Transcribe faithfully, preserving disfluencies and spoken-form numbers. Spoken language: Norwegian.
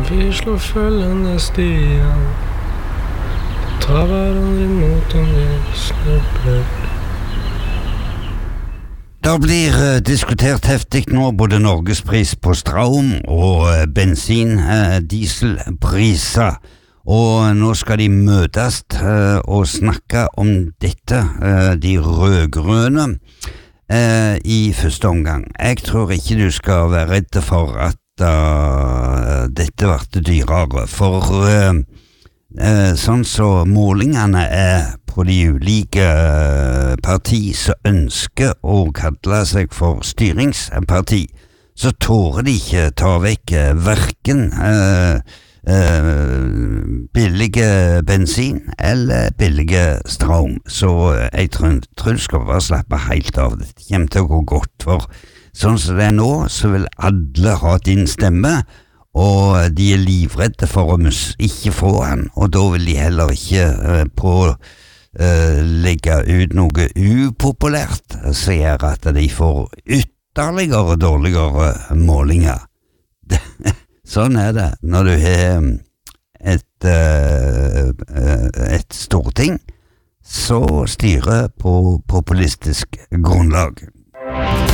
Vi slår følgende stier, tar hverandre imot om vi snubler. Det blir uh, diskutert heftig nå både Norgespris på strøm og uh, bensin, uh, dieselpriser, og nå skal de møtes uh, og snakke om dette, uh, de rødgrønne, uh, i første omgang. Jeg tror ikke du skal være redd for at uh, dette ble dyrere, for uh, uh, sånn så målingene er på de ulike uh, parti som ønsker å kalle seg for styringsparti, så tårer de ikke ta vekk uh, hverken uh, uh, billige bensin eller billige strøm. Så uh, jeg tror, tror du skal bare slappe helt av. Det kommer til å gå godt, for sånn som det er nå, så vil alle ha din stemme, og de er livredde for å mus- ikke få den, og da vil de heller ikke uh, på Uh, legge ut noe upopulært, så gjør at de får ytterligere dårligere målinger. Sånn er det når du har et, uh, et storting så styrer på populistisk grunnlag.